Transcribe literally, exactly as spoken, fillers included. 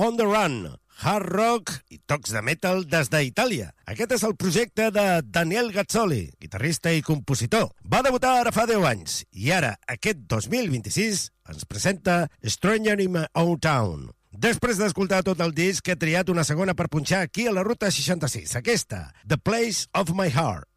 On the Run, hard rock i tocs de metal des d'Itàlia. Aquest és el projecte de Daniel Gazzoli, guitarrista i compositor. Va debutar ara fa deu anys i ara, aquest dos mil vint-i-sis, ens presenta Stranger in My Own Town. Després d'escoltar tot el disc, he triat una segona per punxar aquí a la Ruta seixanta-sis, aquesta, The Place of My Heart.